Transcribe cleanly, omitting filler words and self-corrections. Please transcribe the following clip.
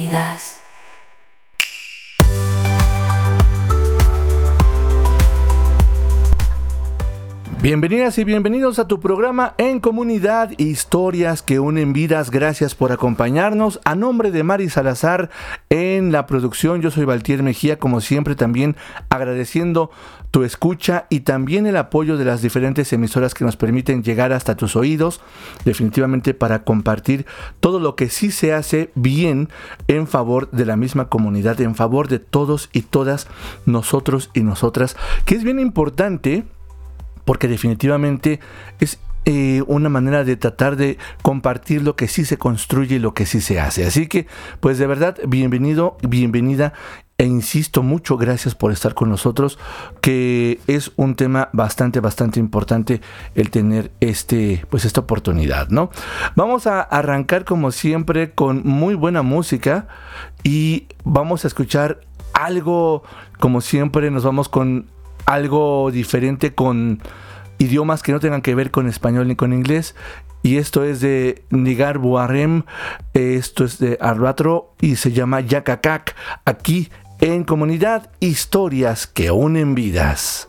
vidas. Bienvenidas y bienvenidos a tu programa En Comunidad, historias que unen vidas. Gracias por acompañarnos. A nombre de Mari Salazar en la producción, yo soy Valtier Mejía, como siempre también agradeciendo tu escucha y también el apoyo de las diferentes emisoras que nos permiten llegar hasta tus oídos, definitivamente para compartir todo lo que sí se hace bien en favor de la misma comunidad, en favor de todos y todas nosotros y nosotras, que es bien importante porque definitivamente es una manera de tratar de compartir lo que sí se construye y lo que sí se hace. Así que, pues de verdad, bienvenido, bienvenida. E insisto, mucho gracias por estar con nosotros, que es un tema bastante importante el tener esta oportunidad, ¿no? Vamos a arrancar como siempre con muy buena música y vamos a escuchar algo, como siempre nos vamos con algo diferente, con idiomas que no tengan que ver con español ni con inglés. Y esto es de Nigar Buarem, esto es de Arbatro y se llama Yacacac, aquí en Comunidad, historias que unen vidas.